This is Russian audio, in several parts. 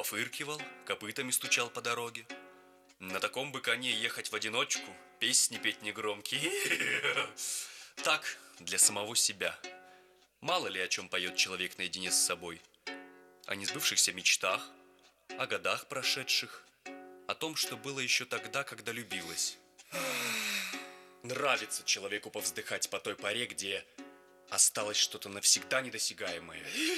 пофыркивал, копытами стучал по дороге. На таком бы коне ехать в одиночку, песни петь негромкие. Так, для самого себя. Мало ли о чем поет человек наедине с собой. О несбывшихся мечтах, о годах прошедших, о том, что было еще тогда, когда любилось. Нравится человеку повздыхать по той поре, где осталось что-то навсегда недосягаемое.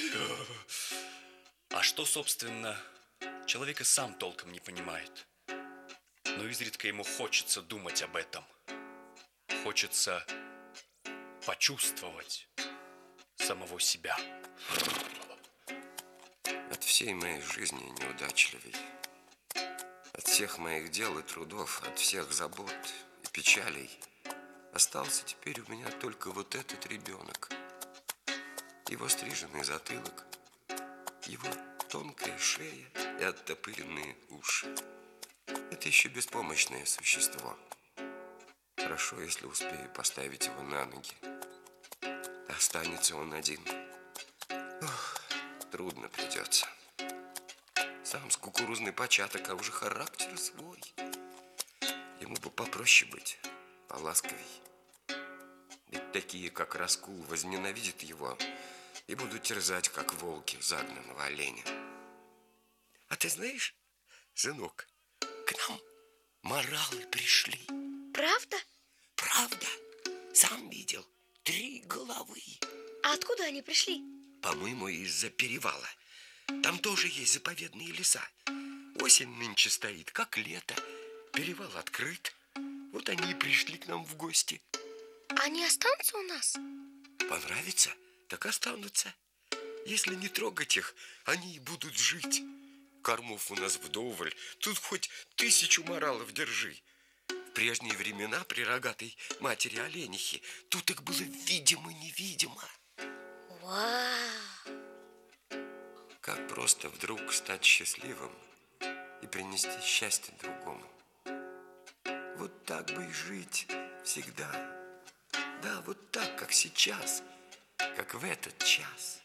А что, собственно, человек и сам толком не понимает. Но изредка ему хочется думать об этом. Хочется почувствовать самого себя. От всей моей жизни неудачливей. От всех моих дел и трудов, от всех забот и печалей остался теперь у меня только вот этот ребенок. Его стриженный затылок, его тонкая шея и оттопыренные уши. Это еще беспомощное существо. Хорошо, если успею поставить его на ноги. Останется он один. Ох, трудно придется. Сам с кукурузный початок, а уже характер свой. Ему бы попроще быть, поласковей. Ведь такие, как Раскул, возненавидят его и будут терзать, как волки, загнанного оленя. А ты знаешь, сынок, к нам моралы пришли. Правда? Правда. Сам видел. 3 головы. А откуда они пришли? По-моему, из-за перевала. Там тоже есть заповедные леса. Осень нынче стоит, как лето. Перевал открыт. Вот они и пришли к нам в гости. Они останутся у нас? Понравится? Так останутся. Если не трогать их, они и будут жить. Кормов у нас вдоволь. Тут хоть 1000 моралов держи. В прежние времена при рогатой матери оленихи тут их было видимо-невидимо. Вау! Как просто вдруг стать счастливым и принести счастье другому. Вот так бы и жить всегда. Да, вот так, как сейчас, как в этот час.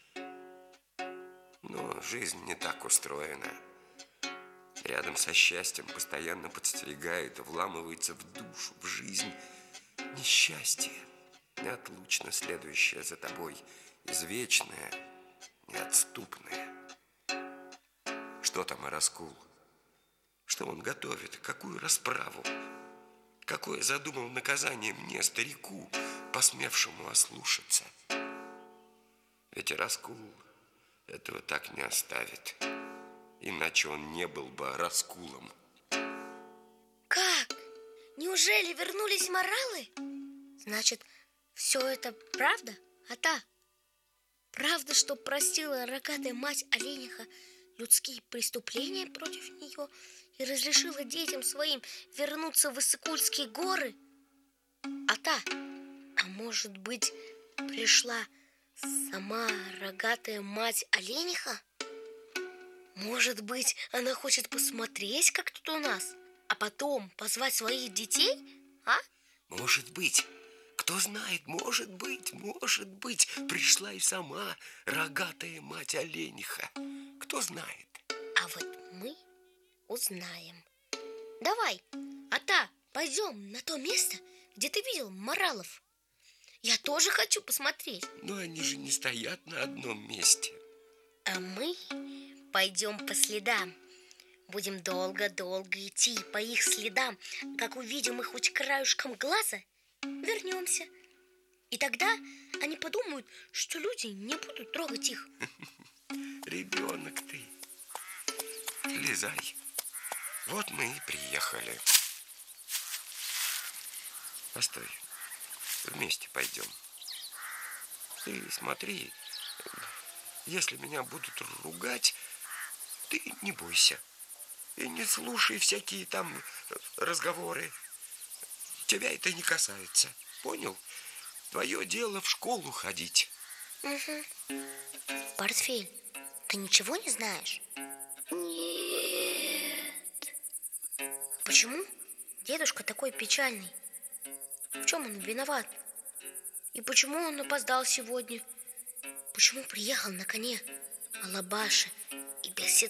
Но жизнь не так устроена. Рядом со счастьем постоянно подстерегает, вламывается в душу, в жизнь несчастье, неотлучно следующее за тобой, извечное, неотступное. Что там Раскул? Что он готовит? Какую расправу? Какое задумал наказание мне, старику, посмевшему ослушаться? Ведь Раскул этого так не оставит. Иначе он не был бы Раскулом. Как? Неужели вернулись моралы? Значит, все это правда? А та? Правда, что простила рогатая мать олениха людские преступления против нее и разрешила детям своим вернуться в Иссык-Кульские горы? А та? А может быть, пришла сама рогатая мать олениха? Может быть, она хочет посмотреть, как тут у нас, а потом позвать своих детей, а? Может быть. Кто знает, может быть, пришла и сама рогатая мать олениха. Кто знает? А вот мы узнаем. Давай, Ата, пойдем на то место, где ты видел моралов. Я тоже хочу посмотреть. Но они же не стоят на одном месте. А мы пойдем по следам. Будем долго-долго идти по их следам. Как увидим их хоть краешком глаза, вернемся. И тогда они подумают, что люди не будут трогать их. Ребенок ты. Слезай. Вот мы и приехали. Постой. Вместе пойдем. Ты смотри. Если меня будут ругать, ты не бойся. И не слушай всякие там разговоры. Тебя это не касается. Понял? Твое дело в школу ходить. Угу. Портфель, ты ничего не знаешь? Нет. Почему дедушка такой печальный? В чем он виноват? И почему он опоздал сегодня? Почему приехал на коне Алабаше и без